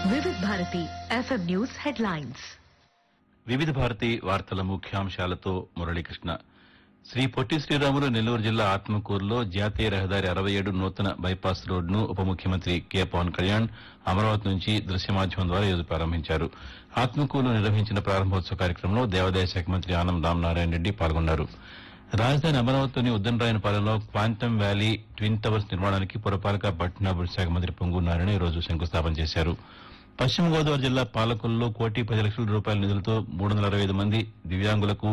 వివిధ Bharati FM news headlines. వివిధ భారతి వార్తల ముఖ్యాంశాలతో మురళీకృష్ణ. శ్రీ పొట్టి శ్రీరాములు నెల్లూరు జిల్లా ఆత్మకూరులో జాతీయ రహదారి 67 నూతన బైపాస్ రోడ్డును ఉప ముఖ్యమంత్రి కె పవన్ కళ్యాణ్ అమరావతి నుంచి దృశ్య మాధ్యమం ద్వారా ఈరోజు ప్రారంభించారు. ఆత్మకూరులో నిర్వహించిన ప్రారంభోత్సవ కార్యక్రమంలో దేవాదాయ శాఖ మంత్రి ఆనం రామనారాయణ రెడ్డి పాల్గొన్నారు. రాజధాని అమరావతిలోని ఉద్దనరాయనపాలెంలో క్వాంటమ్ వ్యాలీ ట్విన్ టవర్స్ నిర్మాణానికి పురపాలక పట్టణాభివృద్ధి శాఖ మంత్రి పొంగూరు నారాయణ ఈరోజు శంకుస్థాపన చేశారు. పశ్చిమ గోదావరి జిల్లా పాలకొల్లులో 1,10,00,000 రూపాయల నిధులతో 365 మంది దివ్యాంగులకు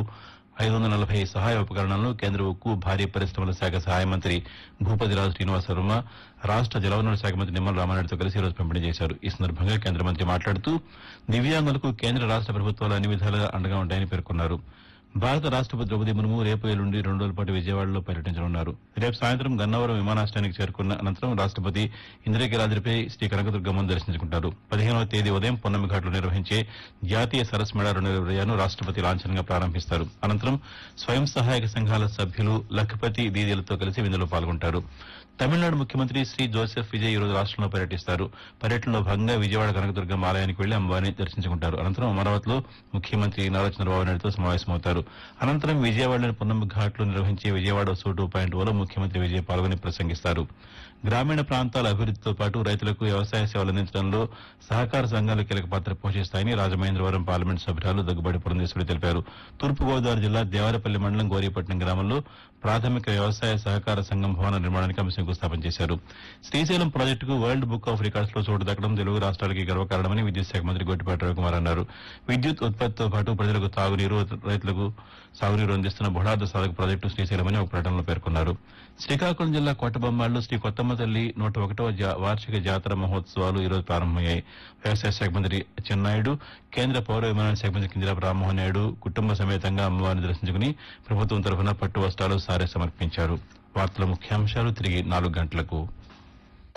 540 సహాయ ఉపకరణాలను కేంద్ర ఉక్కు భారీ పరిశ్రమల శాఖ సహాయ మంత్రి భూపతిరాజు శ్రీనివాసవర్మ, రాష్ట జలవనరుల శాఖ మంత్రి నిమ్మల రామారెడ్డితో కలిసి ఈరోజు పంపిణీ చేశారు. ఈ సందర్భంగా కేంద్ర మంత్రి మాట్లాడుతూ దివ్యాంగులకు కేంద్ర రాష్ట ప్రభుత్వాలు అన్ని విధాలుగా అండగా ఉంటాయని పేర్కొన్నారు. భారత రాష్టపతి ద్రౌపది ముర్ము రేపు ఎల్లుండి 2 రోజుల పాటు విజయవాడలో పర్యటించనున్నారు. రేపు సాయంత్రం గన్నవరం విమానాశ్రయానికి చేరుకున్న అనంతరం రాష్టపతి ఇంద్రకీలాద్రిపై శ్రీ కనకదుర్గమ్మను దర్శించుకుంటారు. 15వ తేదీ ఉదయం పొన్నమిఘాట్లో నిర్వహించే జాతీయ సరస్ మేళా 2020ను రాష్టపతి లాంఛనంగా ప్రారంభిస్తారు. అనంతరం స్వయం సహాయక సంఘాల సభ్యులు లఖపతి దీదీలతో కలిసి విందులో పాల్గొంటారు. తమిళనాడు ముఖ్యమంత్రి శ్రీ జోసెఫ్ విజయ్ ఈరోజు రాష్టంలో పర్యటిస్తారు. పర్యటనలో భాగంగా విజయవాడ కనకదుర్గమ్మ ఆలయానికి వెళ్లి అమ్మవారిని దర్శించుకుంటారు. అనంతరం అమరావతిలో ముఖ్యమంత్రి నారా చంద్రబాబు నాయుడుతో సమావేశమవుతారు. అనంతరం విజయవాడలోని పున్నమి ఘాట్లో నిర్వహించే విజయవాడ సో 2.0లో ముఖ్యమంత్రి విజయ్ పాల్గొని ప్రసంగిస్తారు. గ్రామీణ ప్రాంతాల అభివృద్దితో పాటు రైతులకు వ్యవసాయ సేవలు అందించడంలో సహకార సంఘాలు కీలక పాత్ర పోషిస్తాయని రాజమహేంద్రవరం పార్లమెంట్ సభ్యురాలు దగ్గుబాటి పురంధేశ్వరి తెలిపారు. తూర్పుగోదావరి జిల్లా దేవరపల్లి మండలం గోరీపట్నం గ్రామంలో ప్రాథమిక వ్యవసాయ సహకార సంఘం భవన నిర్మాణానికి ఆమె శంకుస్థాపన చేశారు. శ్రీశైలం ప్రాజెక్టుకు వరల్డ్ బుక్ ఆఫ్ రికార్డ్స్ లో చోటు దక్కడం తెలుగు రాష్ట్రాలకి గర్వకారణమని విద్యుత్ శాఖ మంత్రి గొట్టిపాటి రవికుమార్ అన్నారు. విద్యుత్ ఉత్పత్తితో పాటు ప్రజలకు తాగునీరు, రైతులకు సాగునీరు అందిస్తున్న బుడాద సాధక ప్రాజెక్టు శ్రీశైలమని ఒక ప్రకటనలో పేర్కొన్నారు. శ్రీకాకుళం జిల్లా కోటబొమ్మాడులో శ్రీ కొత్తమ్మ తల్లి 101వ వార్షిక జాతర మహోత్సవాలు ఈరోజు ప్రారంభమయ్యాయి. వ్యవసాయ శాఖ మంత్రి చెన్నాయుడు, కేంద్ర పౌర విమానయాన శాఖ మంత్రి కింజరాపు రామ్మోహన్ నాయుడు కుటుంబ సమేతంగా అమ్మవారిని దర్శించుకుని ప్రభుత్వం తరఫున పట్టు వస్త్రాలు సారె సమర్పించారు. వార్తల ముఖ్యాంశాలు తిరిగి 4 గంటలకు.